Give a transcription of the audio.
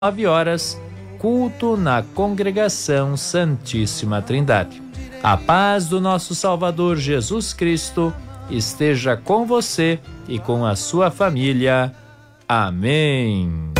9 horas, culto na Congregação Santíssima Trindade. A paz do nosso Salvador Jesus Cristo esteja com você e com a sua família. Amém.